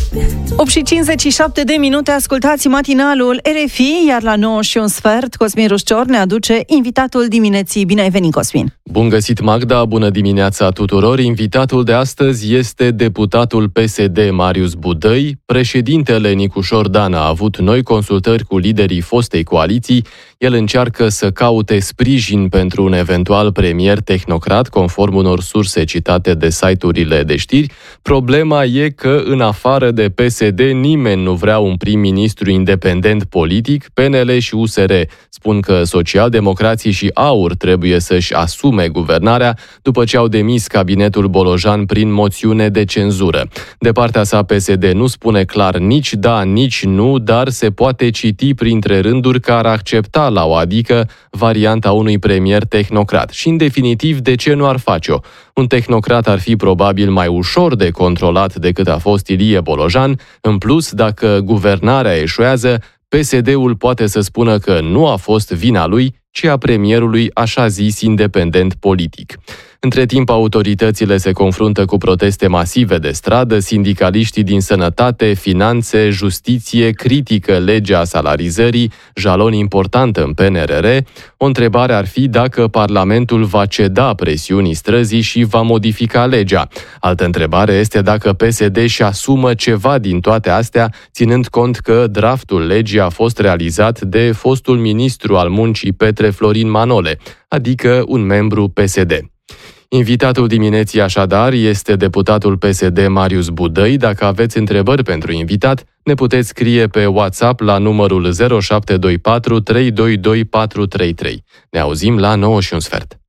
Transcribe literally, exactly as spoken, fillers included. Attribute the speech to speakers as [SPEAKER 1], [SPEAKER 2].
[SPEAKER 1] opt și cincizeci și șapte de minute, ascultați matinalul R F I, iar la nouă și un sfert, Cosmin Rușcior ne aduce invitatul dimineții. Bine ai venit, Cosmin!
[SPEAKER 2] Bun găsit, Magda! Bună dimineața tuturor! Invitatul de astăzi este deputatul P S D Marius Budăi. Președintele Nicușor Dan a avut noi consultări cu liderii fostei coaliții. El încearcă să caute sprijin pentru un eventual premier tehnocrat, conform unor surse citate de site-urile de știri. Problema e că, în afară de P S D, nimeni nu vrea un prim-ministru independent politic. P N L și U S R spun că socialdemocrații și AUR trebuie să-și asume guvernarea după ce au demis cabinetul Bolojan prin moțiune de cenzură. De partea sa, P S D nu spune clar nici da, nici nu, dar se poate citi printre rânduri că ar accepta la o adică varianta unui premier tehnocrat. Și, în definitiv, de ce nu ar face-o? Un tehnocrat ar fi probabil mai ușor de controlat decât a fost Ilie Bolojan. În plus, dacă guvernarea eșuează, P S D-ul poate să spună că nu a fost vina lui, ci a premierului așa zis independent politic. Între timp, autoritățile se confruntă cu proteste masive de stradă, sindicaliștii din sănătate, finanțe, justiție critică legea salarizării, jalon important în P N R R. O întrebare ar fi dacă Parlamentul va ceda presiunii străzii și va modifica legea. Altă întrebare este dacă P S D își asumă ceva din toate astea, ținând cont că draftul legii a fost realizat de fostul ministru al muncii Petre Florin Manole, adică un membru P S D. Invitatul dimineții așadar este deputatul P S D Marius Budăi. Dacă aveți întrebări pentru invitat, ne puteți scrie pe WhatsApp la numărul zero șapte doi patru trei doi doi patru trei trei. Ne auzim la nouă și un sfert.